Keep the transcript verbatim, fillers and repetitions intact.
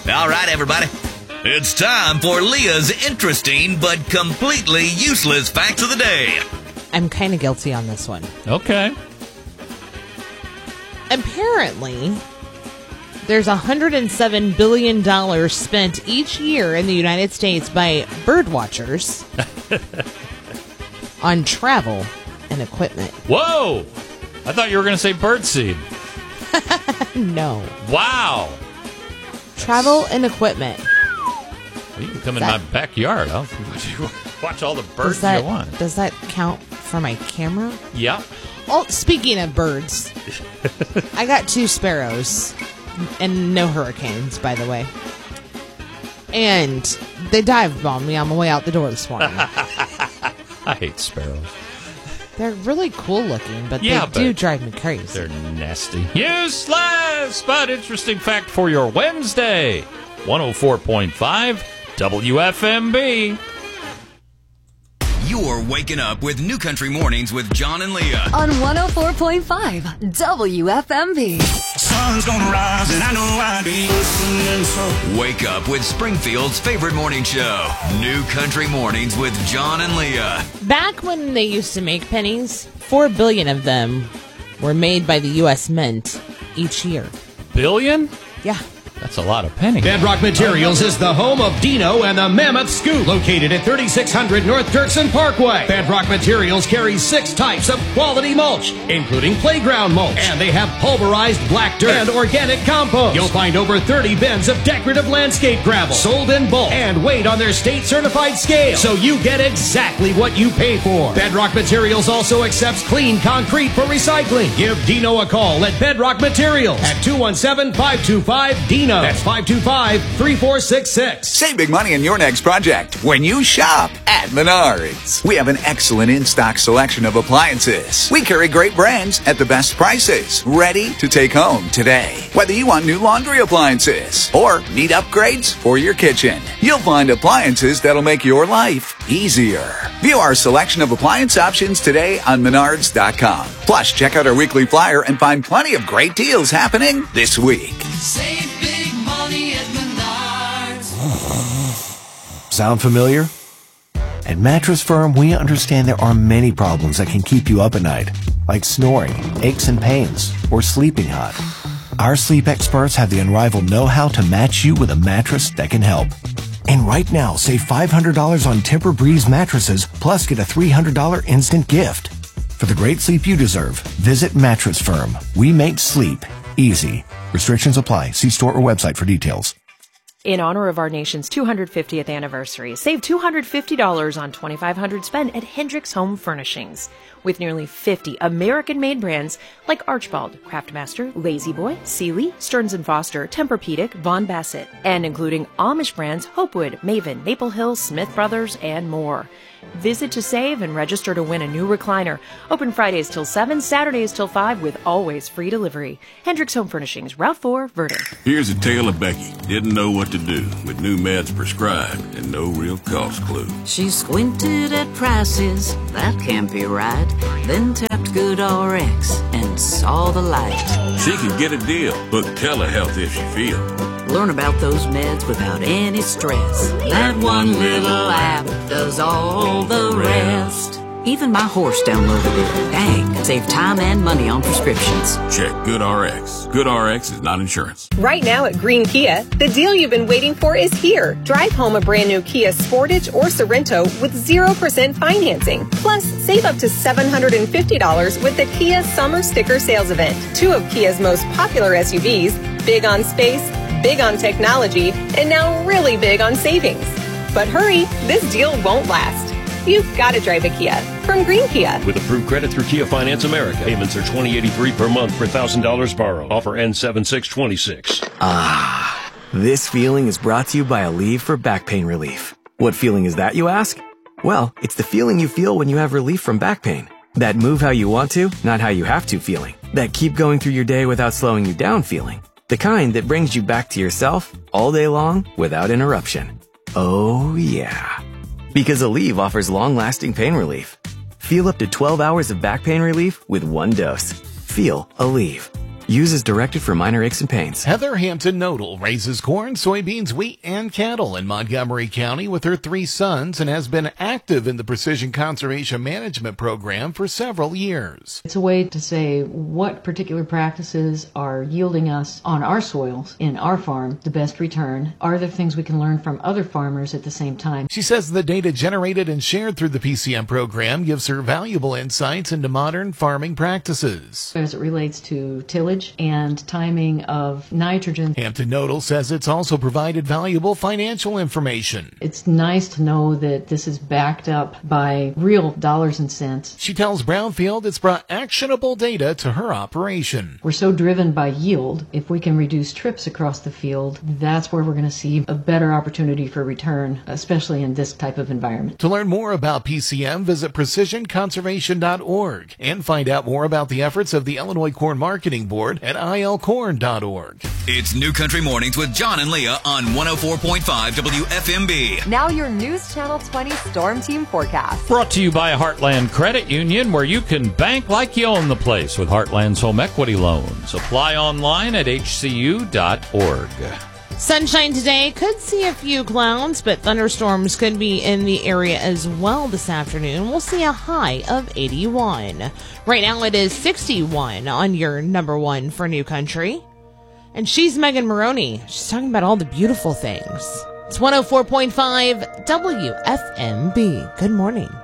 All right, everybody. It's time for Leah's interesting but completely useless facts of the day. I'm kind of guilty on this one. Okay. Apparently, there's one hundred seven billion dollars spent each year in the United States by bird watchers on travel and equipment. Whoa! I thought you were going to say birdseed. No. Wow. Travel and equipment. Well, you can come in that, my backyard. I'll watch all the birds that, you want. Does that count for my camera? Yeah. Oh, speaking of birds, I got two sparrows and no hurricanes, by the way. And they dive bombed me on my way out the door this morning. I hate sparrows. They're really cool looking, but yeah, they do but drive me crazy. They're nasty. Useless, but interesting fact for your Wednesday. one oh four point five W F M B. You're waking up with New Country Mornings with John and Leah. On one oh four point five W F M B. Sun's gonna rise and I know I'll be listening, so Wake up with Springfield's favorite morning show. New Country Mornings with John and Leah. Back when they used to make pennies, four billion of them were made by the U S Mint each year. Billion? Yeah. That's a lot of pennies. Bedrock Materials is the home of Dino and the Mammoth Scoop, located at thirty-six hundred North Dirksen Parkway. Bedrock Materials carries six types of quality mulch, including playground mulch, and they have pulverized black dirt and organic compost. You'll find over thirty bins of decorative landscape gravel, sold in bulk and weighed on their state-certified scale, so you get exactly what you pay for. Bedrock Materials also accepts clean concrete for recycling. Give Dino a call at Bedrock Materials at two one seven, five two five, D I N O. That's five two five, three four six six. Save big money on your next project when you shop at Menards. We have an excellent in-stock selection of appliances. We carry great brands at the best prices, ready to take home today. Whether you want new laundry appliances or need upgrades for your kitchen, you'll find appliances that'll make your life easier. View our selection of appliance options today on Menards dot com. Plus, check out our weekly flyer and find plenty of great deals happening this week. save big money at Menards. Sound familiar? At Mattress Firm, we understand there are many problems that can keep you up at night, like snoring, aches and pains, or sleeping hot. Our sleep experts have the unrivaled know-how to match you with a mattress that can help. And right now, save five hundred dollars on Tempur-Breeze mattresses, plus get a three hundred dollars instant gift. For the great sleep you deserve, visit Mattress Firm. We make sleep easy. Restrictions apply. See store or website for details. In honor of our nation's two hundred fiftieth anniversary, save two hundred fifty dollars on twenty-five hundred dollars spent at Hendricks Home Furnishings. With nearly fifty American-made brands like Archibald, Craftmaster, Lazy Boy, Sealy, Stearns and Foster, Tempur-Pedic, Von Bassett, and including Amish brands Hopewood, Maven, Maple Hill, Smith Brothers, and more. Visit to save and register to win a new recliner. Open Fridays till seven, Saturdays till five with always free delivery. Hendricks Home Furnishings, Route four, Verdon. Here's a tale of Becky. Didn't know what to do with new meds prescribed and no real cost clue. She squinted at prices, that can't be right. Then tapped GoodRx and saw the light. She could get a deal. Book telehealth if she feel. Learn about those meds without any stress. That one little app does all the rest. Even my horse downloaded it. Dang, save time and money on prescriptions. Check GoodRx. GoodRx is not insurance. Right now at Green Kia, the deal you've been waiting for is here. Drive home a brand new Kia Sportage or Sorrento with zero percent financing. Plus, save up to seven hundred fifty dollars with the Kia Summer Sticker Sales Event. Two of Kia's most popular S U Vs, big on space, big on technology, and now really big on savings. But hurry, this deal won't last. You've got to drive a Kia from Green Kia. With approved credit through Kia Finance America. Payments are twenty eighty-three per month for one thousand dollars borrow. Offer ends seven six twenty-six. Ah, this feeling is brought to you by Aleve for back pain relief. What feeling is that, you ask? Well, it's the feeling you feel when you have relief from back pain. That move how you want to, not how you have to feeling. That keep going through your day without slowing you down feeling. The kind that brings you back to yourself all day long without interruption. Oh, yeah. Because Aleve offers long-lasting pain relief. Feel up to twelve hours of back pain relief with one dose. Feel Aleve. Use as directed for minor aches and pains. Heather Hampton Nodal raises corn, soybeans, wheat, and cattle in Montgomery County with her three sons and has been active in the Precision Conservation Management Program for several years. It's a way to say what particular practices are yielding us on our soils, in our farm, the best return. Are there things we can learn from other farmers at the same time? She says the data generated and shared through the P C M program gives her valuable insights into modern farming practices. As it relates to tillage and timing of nitrogen. Hampton Nodal says it's also provided valuable financial information. It's nice to know that this is backed up by real dollars and cents. She tells Brownfield it's brought actionable data to her operation. We're so driven by yield. If we can reduce trips across the field, that's where we're going to see a better opportunity for return, especially in this type of environment. To learn more about P C M, visit precision conservation dot org and find out more about the efforts of the Illinois Corn Marketing Board at I L corn dot org. It's New Country Mornings with John and Leah on one oh four point five W F M B. Now your News Channel twenty Storm Team forecast. Brought to you by Heartland Credit Union, where you can bank like you own the place with Heartland's home equity loans. Apply online at H C U dot org. Sunshine today. Could see a few clouds, but thunderstorms could be in the area as well this afternoon. We'll see a high of eighty-one. Right now it is sixty-one on your number one for New Country. And she's Megan Maroney. She's talking about all the beautiful things. It's one oh four point five W F M B. Good morning.